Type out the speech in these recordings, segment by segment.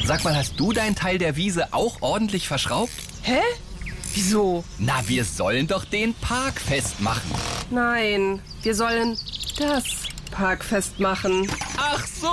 Sag mal, hast du deinen Teil der Wiese auch ordentlich verschraubt? Hä? Wieso? Na, wir sollen doch den Park festmachen. Nein, wir sollen das Parkfest machen. Ach so!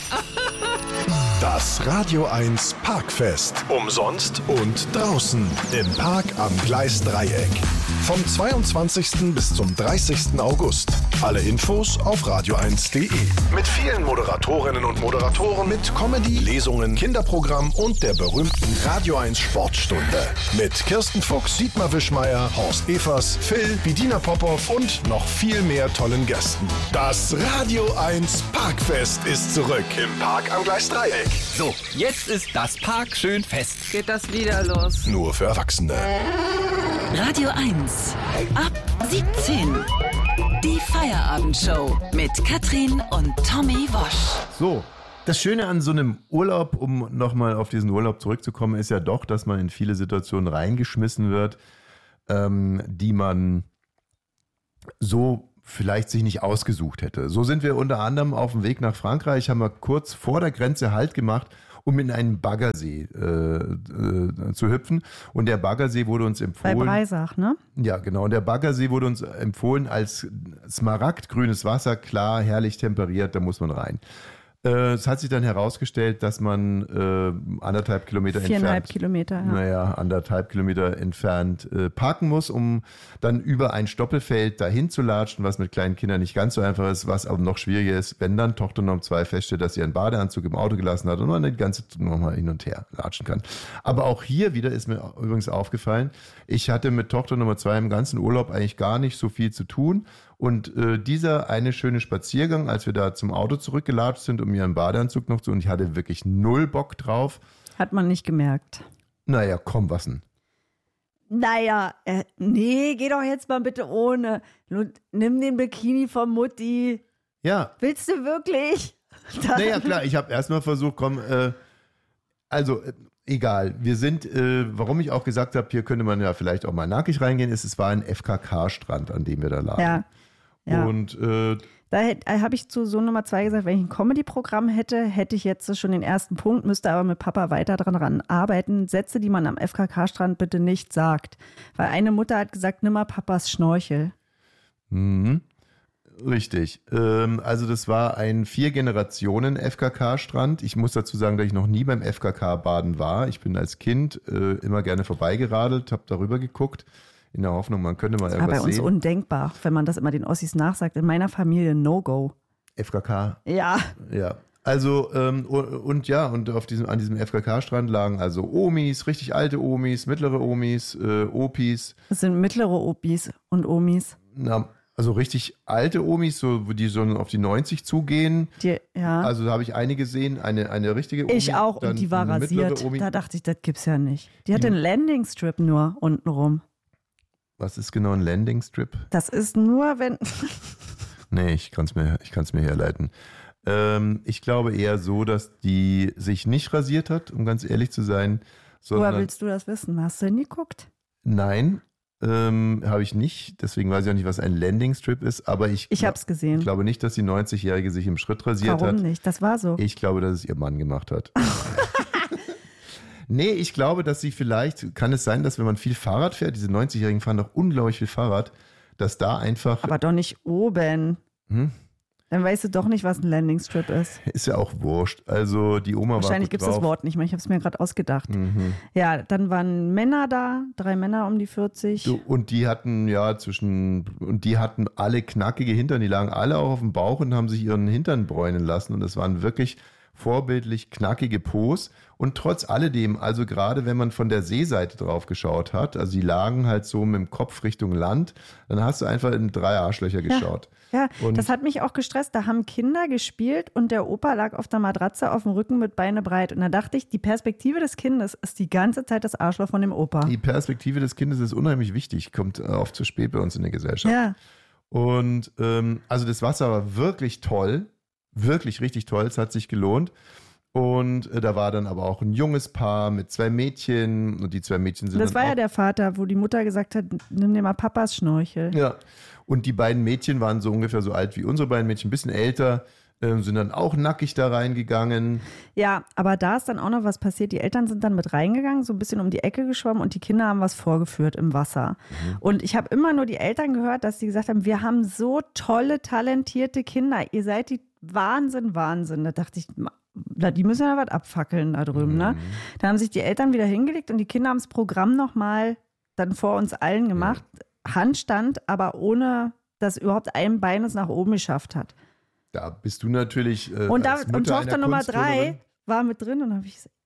Das Radio 1 Parkfest. Umsonst und draußen im Park am Gleisdreieck. Vom 22. bis zum 30. August. Alle Infos auf radio1.de. Mit vielen Moderatorinnen und Moderatoren, mit Comedy, Lesungen, Kinderprogramm und der berühmten Radio 1 Sportstunde. Mit Kirsten Fuchs, Dietmar Wischmeier, Horst Evers, Phil, Bedina Popov und noch viel mehr tollen Gästen. Das Radio 1 Parkfest ist zurück im Park am Gleisdreieck. So, jetzt ist das Park schön fest. Geht das wieder los? Nur für Erwachsene. Radio 1. Ab 17. Die Feierabendshow mit Katrin und Tommy Wosch. So, das Schöne an so einem Urlaub, um nochmal auf diesen Urlaub zurückzukommen, ist ja doch, dass man in viele Situationen reingeschmissen wird, die man so vielleicht sich nicht ausgesucht hätte. So sind wir unter anderem auf dem Weg nach Frankreich, haben wir kurz vor der Grenze Halt gemacht, um in einen Baggersee zu hüpfen. Und der Baggersee wurde uns empfohlen. Bei Breisach, ne? Ja, genau. Und der Baggersee wurde uns empfohlen als smaragdgrünes Wasser, klar, herrlich temperiert, da muss man rein. Es hat sich dann herausgestellt, dass man 1,5 Kilometer 4,5 entfernt. Kilometer, ja. Naja, 1,5 Kilometer entfernt parken muss, um dann über ein Stoppelfeld dahin zu latschen, was mit kleinen Kindern nicht ganz so einfach ist, was aber noch schwieriger ist, wenn dann Tochter Nummer 2 feststellt, dass sie einen Badeanzug im Auto gelassen hat und man die ganze Zeit nochmal hin und her latschen kann. Aber auch hier wieder ist mir übrigens aufgefallen, ich hatte mit Tochter Nummer 2 im ganzen Urlaub eigentlich gar nicht so viel zu tun. Und dieser eine schöne Spaziergang, als wir da zum Auto zurückgelatscht sind, um ihren Badeanzug noch zu, und ich hatte wirklich null Bock drauf. Hat man nicht gemerkt. Naja, komm, was denn? Naja, nee, geh doch jetzt mal bitte ohne. Nimm den Bikini von Mutti. Ja. Willst du wirklich? Naja, klar, ich habe erstmal versucht, komm, egal. Wir sind, warum ich auch gesagt habe, hier könnte man ja vielleicht auch mal nackig reingehen, es war ein FKK-Strand, an dem wir da lagen. Ja. Ja. Und da habe ich zu Sohn Nummer 2 gesagt, wenn ich ein Comedy-Programm hätte, hätte ich jetzt schon den ersten Punkt, müsste aber mit Papa weiter dran arbeiten. Sätze, die man am FKK-Strand bitte nicht sagt. Weil eine Mutter hat gesagt, nimm mal Papas Schnorchel. Mhm. Richtig. Also das war ein 4-Generationen-FKK-Strand. Ich muss dazu sagen, dass ich noch nie beim FKK-Baden war. Ich bin als Kind immer gerne vorbeigeradelt, habe darüber geguckt, in der Hoffnung, man könnte mal irgendwas sehen. Aber bei uns undenkbar, wenn man das immer den Ossis nachsagt. In meiner Familie No-Go. FKK? Ja. Ja. Also, und an diesem FKK-Strand lagen also Omis, richtig alte Omis, mittlere Omis, Opis. Das sind mittlere Opis und Omis. Na, also richtig alte Omis, so, die so auf die 90 zugehen. Ja. Also da habe ich eine gesehen, eine richtige Omi. Ich auch, und die war rasiert. Da dachte ich, das gibt's ja nicht. Die hatte einen Landing-Strip nur untenrum. Was ist genau ein Landing-Strip? Das ist nur, wenn... Nee, ich kann's mir herleiten. Ich glaube eher so, dass die sich nicht rasiert hat, um ganz ehrlich zu sein. Woher willst du das wissen? Hast du hingeguckt? Nein, habe ich nicht. Deswegen weiß ich auch nicht, was ein Landing-Strip ist. Aber ich habe es gesehen. Ich glaube nicht, dass die 90-Jährige sich im Schritt rasiert hat. Warum nicht? Das war so. Ich glaube, dass es ihr Mann gemacht hat. Nee, ich glaube, dass sie vielleicht, kann es sein, dass wenn man viel Fahrrad fährt, diese 90-Jährigen fahren doch unglaublich viel Fahrrad, dass da einfach... Aber doch nicht oben. Dann weißt du doch nicht, was ein Landing-Strip ist. Ist ja auch wurscht. Also die Oma war wahrscheinlich gibt es das Wort nicht mehr, ich habe es mir gerade ausgedacht. Mhm. Ja, dann waren Männer da, 3 Männer um die 40. Und die hatten alle knackige Hintern, die lagen alle auch auf dem Bauch und haben sich ihren Hintern bräunen lassen. Und das waren wirklich vorbildlich knackige Pos. Und trotz alledem, also gerade wenn man von der Seeseite drauf geschaut hat, also die lagen halt so mit dem Kopf Richtung Land, dann hast du einfach in 3 Arschlöcher geschaut. Ja, das hat mich auch gestresst. Da haben Kinder gespielt und der Opa lag auf der Matratze auf dem Rücken mit Beine breit. Und da dachte ich, die Perspektive des Kindes ist die ganze Zeit das Arschloch von dem Opa. Die Perspektive des Kindes ist unheimlich wichtig, kommt oft zu spät bei uns in der Gesellschaft. Ja. Und also das Wasser war wirklich toll. Wirklich richtig toll, es hat sich gelohnt. Und da war dann aber auch ein junges Paar mit 2 Mädchen und die 2 Mädchen sind das war ja der Vater, wo die Mutter gesagt hat, nimm dir mal Papas Schnorchel. Ja, und die beiden Mädchen waren so ungefähr so alt wie unsere beiden Mädchen, ein bisschen älter. sind dann auch nackig da reingegangen. Ja, aber da ist dann auch noch was passiert. Die Eltern sind dann mit reingegangen, so ein bisschen um die Ecke geschwommen und die Kinder haben was vorgeführt im Wasser. Und ich habe immer nur die Eltern gehört, dass sie gesagt haben, wir haben so tolle, talentierte Kinder. Ihr seid die Wahnsinn. Da dachte ich, die müssen ja was abfackeln da drüben. Ne? Dann haben sich die Eltern wieder hingelegt und die Kinder haben das Programm nochmal dann vor uns allen gemacht. Handstand, aber ohne, dass überhaupt ein Bein es nach oben geschafft hat. Da bist du natürlich Und als Mutter Tochter einer Nummer Kunsttrainerin. 3 war mit drin und dann habe ich gesagt,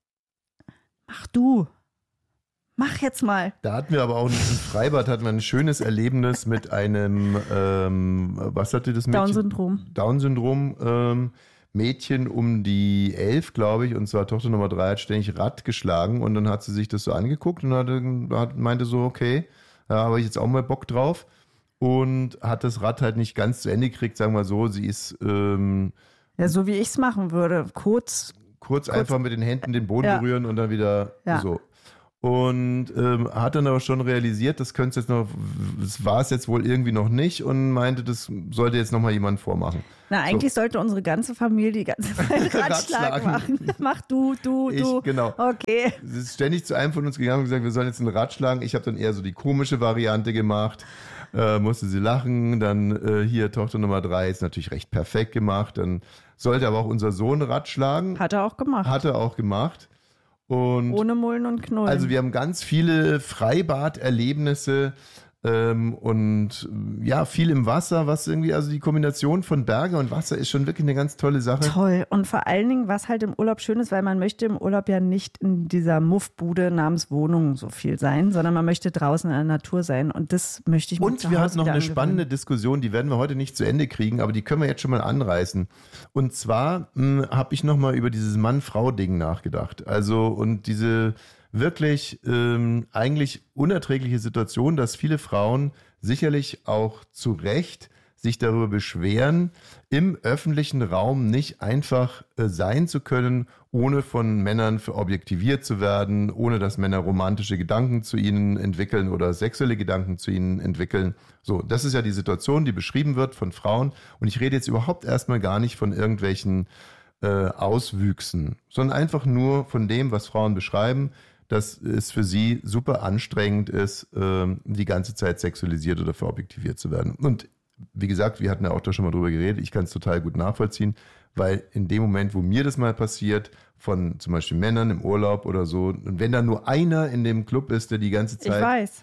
mach jetzt mal. Da hatten wir aber auch im Freibad hatten wir ein schönes Erlebnis mit einem, was hatte das Mädchen? Down-Syndrom. Mädchen um die 11, glaube ich, und zwar Tochter Nummer 3 hat ständig Rad geschlagen und dann hat sie sich das so angeguckt und meinte so, okay, da habe ich jetzt auch mal Bock drauf. Und hat das Rad halt nicht ganz zu Ende gekriegt, sagen wir mal so. Sie ist ja, so wie ich es machen würde. Kurz einfach mit den Händen den Boden berühren und dann wieder so. Und hat dann aber schon realisiert, das war es jetzt wohl irgendwie noch nicht und meinte, das sollte jetzt nochmal jemand vormachen. Na, eigentlich sollte unsere ganze Familie die ganze Zeit Ratschlag machen. Mach du. Genau. Okay. Sie ist ständig zu einem von uns gegangen und gesagt, wir sollen jetzt einen Rad schlagen. Ich habe dann eher so die komische Variante gemacht. Musste sie lachen. Dann hier Tochter Nummer 3 ist natürlich recht perfekt gemacht. Dann sollte aber auch unser Sohn Rad schlagen. Hat er auch gemacht. Und ohne Mullen und Knullen. Also wir haben ganz viele Freibad-Erlebnisse und ja, viel im Wasser, was irgendwie, also die Kombination von Berge und Wasser ist schon wirklich eine ganz tolle Sache. Toll. Und vor allen Dingen, was halt im Urlaub schön ist, weil man möchte im Urlaub ja nicht in dieser Muffbude namens Wohnung so viel sein, sondern man möchte draußen in der Natur sein. Und das möchte ich mir Und wir hatten noch eine spannende Diskussion, die werden wir heute nicht zu Ende kriegen, aber die können wir jetzt schon mal anreißen. Und zwar habe ich nochmal über dieses Mann-Frau-Ding nachgedacht. Also und diese wirklich eigentlich unerträgliche Situation, dass viele Frauen sicherlich auch zu Recht sich darüber beschweren, im öffentlichen Raum nicht einfach sein zu können, ohne von Männern verobjektiviert zu werden, ohne dass Männer romantische Gedanken zu ihnen entwickeln oder sexuelle Gedanken zu ihnen entwickeln. So, das ist ja die Situation, die beschrieben wird von Frauen. Und ich rede jetzt überhaupt erstmal gar nicht von irgendwelchen Auswüchsen, sondern einfach nur von dem, was Frauen beschreiben, dass es für sie super anstrengend ist, die ganze Zeit sexualisiert oder verobjektiviert zu werden. Und wie gesagt, wir hatten ja auch da schon mal drüber geredet, ich kann es total gut nachvollziehen, weil in dem Moment, wo mir das mal passiert, von zum Beispiel Männern im Urlaub oder so, und wenn da nur einer in dem Club ist, der die ganze Zeit... Ich weiß.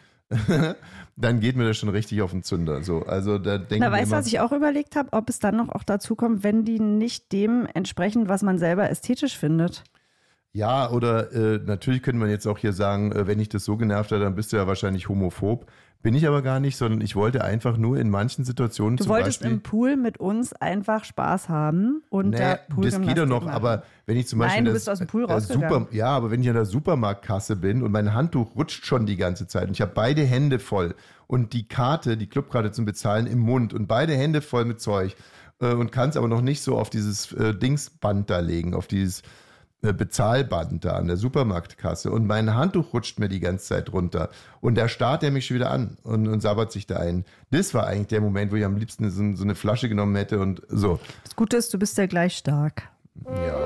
dann geht mir das schon richtig auf den Zünder. So, also da denke ich weißt du, was ich auch überlegt habe, ob es dann noch auch dazu kommt, wenn die nicht dem entsprechen, was man selber ästhetisch findet? Ja, oder natürlich könnte man jetzt auch hier sagen, wenn ich das so genervt habe, dann bist du ja wahrscheinlich homophob. Bin ich aber gar nicht, sondern ich wollte einfach nur in manchen Situationen Du wolltest im Pool mit uns einfach Spaß haben und der Pool das geht doch noch, aber wenn ich zum Beispiel Nein, du bist aus dem Pool rausgegangen. aber wenn ich an der Supermarktkasse bin und mein Handtuch rutscht schon die ganze Zeit und ich habe beide Hände voll und die Clubkarte zum Bezahlen im Mund und beide Hände voll mit Zeug und kann es aber noch nicht so auf dieses Dingsband da legen, auf dieses Bezahlband da an der Supermarktkasse und mein Handtuch rutscht mir die ganze Zeit runter und da starrt er mich schon wieder an und sabbert sich da ein. Das war eigentlich der Moment, wo ich am liebsten so eine Flasche genommen hätte und so. Das Gute ist, du bist ja gleich stark. Ja.